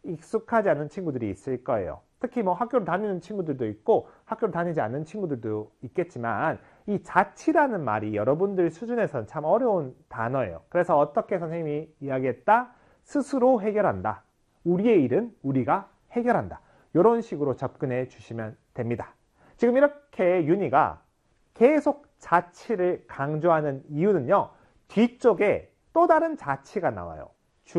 익숙하지 않은 친구들이 있을 거예요. 특히 뭐 학교를 다니는 친구들도 있고 학교를 다니지 않는 친구들도 있겠지만 이 자치라는 말이 여러분들 수준에서는 참 어려운 단어예요. 그래서 어떻게 선생님이 이야기했다? 스스로 해결한다. 우리의 일은 우리가 해결한다. 이런 식으로 접근해 주시면 됩니다. 지금 이렇게 윤희가 계속 자치를 강조하는 이유는요. 뒤쪽에 또 다른 자치가 나와요.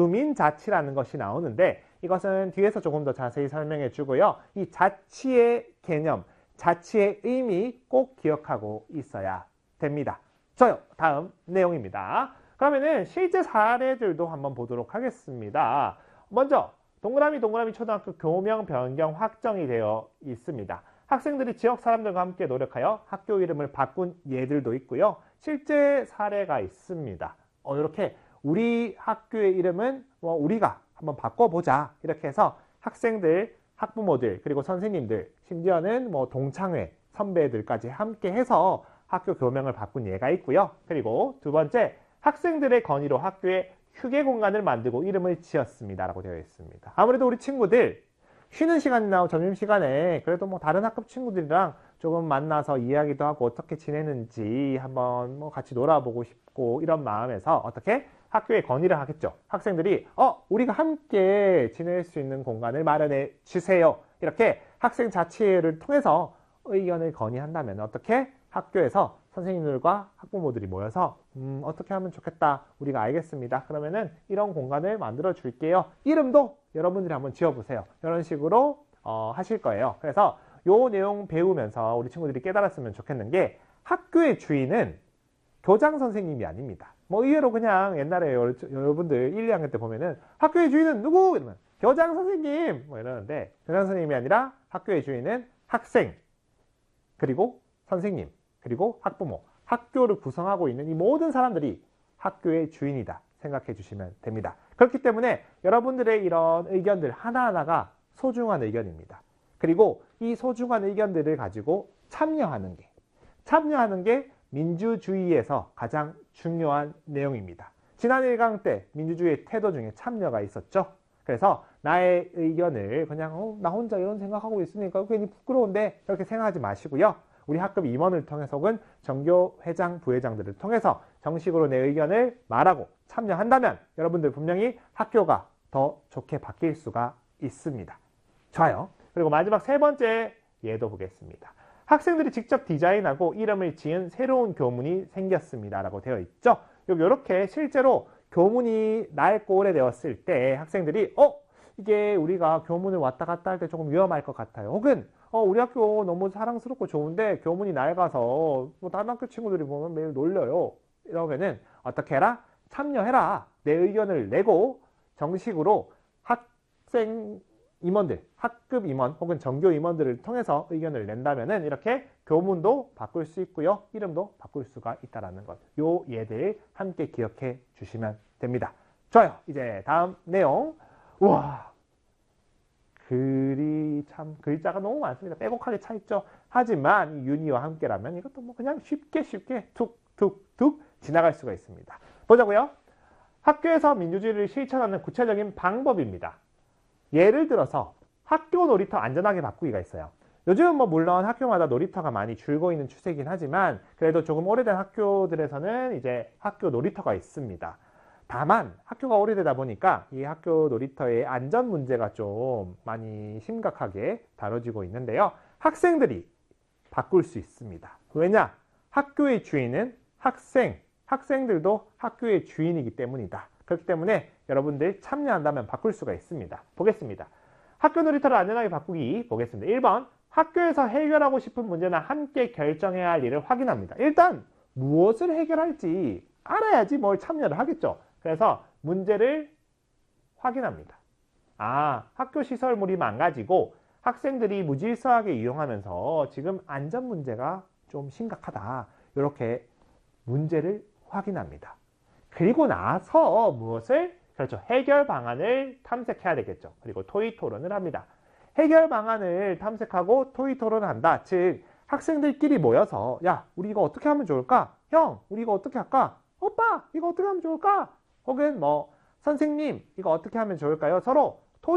주민자치라는 것이 나오는데 이것은 뒤에서 조금 더 자세히 설명해 주고요. 이 자치의 개념, 자치의 의미 꼭 기억하고 있어야 됩니다. 좋아요. 다음 내용입니다. 그러면은 실제 사례들도 한번 보도록 하겠습니다. 먼저 동그라미 초등학교 교명 변경 확정이 되어 있습니다. 학생들이 지역 사람들과 함께 노력하여 학교 이름을 바꾼 예들도 있고요. 실제 사례가 있습니다. 이렇게 우리 학교의 이름은 우리가 한번 바꿔보자. 이렇게 해서 학생들, 학부모들, 그리고 선생님들, 심지어는 동창회, 선배들까지 함께 해서 학교 교명을 바꾼 예가 있고요. 그리고 두 번째, 학생들의 건의로 학교에 휴게 공간을 만들고 이름을 지었습니다. 라고 되어 있습니다. 아무래도 우리 친구들 쉬는 시간이나 점심시간에 그래도 다른 학급 친구들이랑 조금 만나서 이야기도 하고 어떻게 지내는지 한번 같이 놀아보고 싶고 이런 마음에서 어떻게 학교에 건의를 하겠죠. 학생들이 우리가 함께 지낼 수 있는 공간을 마련해 주세요. 이렇게 학생 자치회를 통해서 의견을 건의한다면 어떻게 학교에서 선생님들과 학부모들이 모여서 어떻게 하면 좋겠다. 우리가 알겠습니다. 그러면은 이런 공간을 만들어 줄게요. 이름도 여러분들이 한번 지어보세요. 이런 식으로 하실 거예요. 그래서 요 내용 배우면서 우리 친구들이 깨달았으면 좋겠는 게 학교의 주인은 교장 선생님이 아닙니다. 의외로 그냥 옛날에 여러분들 1, 2학년 때 보면은 학교의 주인은 누구? 이러면 교장 선생님 이러는데 교장 선생님이 아니라 학교의 주인은 학생 그리고 선생님 그리고 학부모, 학교를 구성하고 있는 이 모든 사람들이 학교의 주인이다 생각해 주시면 됩니다. 그렇기 때문에 여러분들의 이런 의견들 하나하나가 소중한 의견입니다. 그리고 이 소중한 의견들을 가지고 참여하는 게 민주주의에서 가장 중요한 내용입니다. 지난 1강 때 민주주의의 태도 중에 참여가 있었죠. 그래서 나의 의견을 그냥 나 혼자 이런 생각하고 있으니까 괜히 부끄러운데 그렇게 생각하지 마시고요. 우리 학급 임원을 통해서 혹은 전교 회장, 부회장들을 통해서 정식으로 내 의견을 말하고 참여한다면 여러분들 분명히 학교가 더 좋게 바뀔 수가 있습니다. 좋아요. 그리고 마지막 세 번째 예도 보겠습니다. 학생들이 직접 디자인하고 이름을 지은 새로운 교문이 생겼습니다. 라고 되어 있죠. 이렇게 실제로 교문이 낡고 오래되었을 때 학생들이 이게 우리가 교문을 왔다 갔다 할 때 조금 위험할 것 같아요. 혹은 우리 학교 너무 사랑스럽고 좋은데 교문이 낡아서 다른 학교 친구들이 보면 매일 놀려요. 이러면은 어떻게 해라? 참여해라. 내 의견을 내고 정식으로 학생 임원들, 학급 임원 혹은 전교 임원들을 통해서 의견을 낸다면은 이렇게 교문도 바꿀 수 있고요. 이름도 바꿀 수가 있다는 것. 요 예들 함께 기억해 주시면 됩니다. 좋아요. 이제 다음 내용. 우와. 글이 참 글자가 너무 많습니다. 빼곡하게 차 있죠. 하지만 윤희와 함께라면 이것도 그냥 쉽게 툭툭툭 지나갈 수가 있습니다. 보자고요. 학교에서 민주주의를 실천하는 구체적인 방법입니다. 예를 들어서 학교 놀이터 안전하게 바꾸기가 있어요. 요즘은 물론 학교마다 놀이터가 많이 줄고 있는 추세이긴 하지만 그래도 조금 오래된 학교들에서는 이제 학교 놀이터가 있습니다. 다만 학교가 오래되다 보니까 이 학교 놀이터의 안전 문제가 좀 많이 심각하게 다뤄지고 있는데요. 학생들이 바꿀 수 있습니다. 왜냐? 학교의 주인은 학생들도 학교의 주인이기 때문이다. 그렇기 때문에 여러분들 참여한다면 바꿀 수가 있습니다. 보겠습니다. 학교 놀이터를 안전하게 바꾸기 보겠습니다. 1번, 학교에서 해결하고 싶은 문제나 함께 결정해야 할 일을 확인합니다. 일단 무엇을 해결할지 알아야지 뭘 참여를 하겠죠. 그래서 문제를 확인합니다. 학교 시설물이 망가지고 학생들이 무질서하게 이용하면서 지금 안전 문제가 좀 심각하다. 이렇게 문제를 확인합니다. 그리고 나서 무엇을? 그렇죠. 해결 방안을 탐색해야 되겠죠. 그리고 토의 토론을 합니다. 해결 방안을 탐색하고 토의 토론을 한다. 즉 학생들끼리 모여서 야, 우리 이거 어떻게 하면 좋을까? 형, 우리 이거 어떻게 할까? 오빠, 이거 어떻게 하면 좋을까? 혹은 선생님, 이거 어떻게 하면 좋을까요? 서로